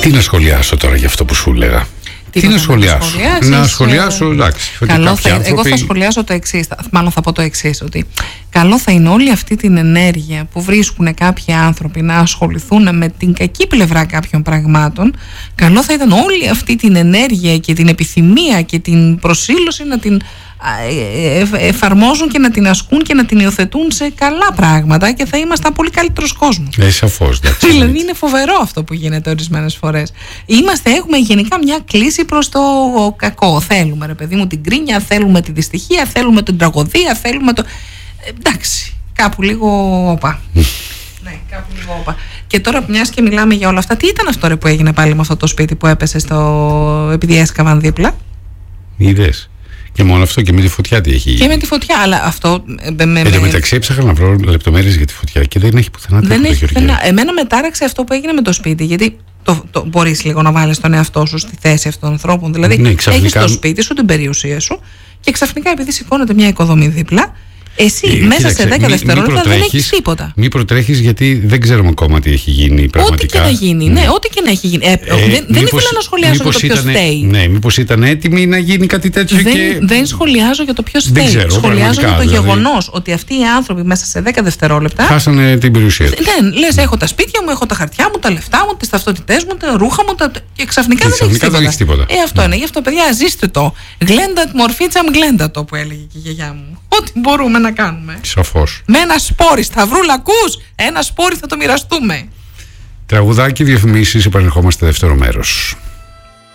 Τι να σχολιάσω τώρα για αυτό που σου έλεγα? Τι να σχολιάσω? Να σχολιάσω, εντάξει. Εγώ θα σχολιάσω το εξής. Μάλλον θα πω το εξής, ότι καλό θα είναι όλη αυτή την ενέργεια που βρίσκουν κάποιοι άνθρωποι να ασχοληθούν με την κακή πλευρά κάποιων πραγμάτων. Καλό θα ήταν όλη αυτή την ενέργεια και την επιθυμία και την προσήλωση να την εφαρμόζουν και να την ασκούν και να την υιοθετούν σε καλά πράγματα, και θα ήμασταν πολύ καλύτερος κόσμος. Σαφώς. Δηλαδή είναι φοβερό αυτό που γίνεται ορισμένες φορές. Έχουμε γενικά μια κλίση προς το κακό. Θέλουμε, ρε παιδί μου, την κρίνια, θέλουμε τη δυστυχία, θέλουμε την τραγωδία, θέλουμε το. Εντάξει, κάπου λίγο όπα. Ναι, κάπου λίγο όπα. Και τώρα, μιας και μιλάμε για όλα αυτά, τι ήταν αυτό, ρε, που έγινε πάλι με αυτό το σπίτι που έπεσε επειδή έσκαβαν δίπλα? Είδες? Και μόνο αυτό, και με τη φωτιά τι έχει γίνει. Και με τη φωτιά, αλλά αυτό. Εν τω μεταξύ έψαχνα να βρω λεπτομέρειες για τη φωτιά και δεν έχει πουθενά τέτοια. Εμένα με τάραξε αυτό που έγινε με το σπίτι, γιατί μπορείς λίγο να βάλεις τον εαυτό σου στη θέση αυτών των ανθρώπων. Δηλαδή, ναι, έχεις το σπίτι σου, την περιουσία σου, και ξαφνικά, επειδή σηκώνεται μια οικοδομή δίπλα, εσύ μέσα σε 10 δευτερόλεπτα δεν έχεις τίποτα. Μην προτρέχεις, γιατί δεν ξέρουμε ακόμα τι έχει γίνει πραγματικά. Ό,τι και να γίνει, ναι, ό,τι και να έχει γίνει. Δεν ήθελα να σχολιάσω για το ποιος φταίει. Ναι, μήπως ήταν έτοιμοι να γίνει κάτι τέτοιο. Δεν σχολιάζω για το ποιος φταίει. Σχολιάζω για το γεγονός ότι αυτοί οι άνθρωποι μέσα σε 10 δευτερόλεπτα χάσανε την περιουσία τους. Ναι, λες, έχω τα σπίτια μου, έχω τα χαρτιά μου, τα λεφτά μου, τις ταυτότητές μου, τα ρούχα μου, και ξαφνικά δεν έχεις τίποτα. Αυτό είναι. Γι' αυτό, παιδιά, ζήστε το. Γλέντα μορφίτσα μου, γλέντα το, που έλεγε και η γιαγιά μου. Ό,τι μπορούμε να κάνουμε. Σαφώς. Με ένα σπόρι, Σταυρούλα, ακούς? Ένα σπόρι θα το μοιραστούμε. Τραγουδάκι, διαφημίσεις, επανερχόμαστε δεύτερο μέρος.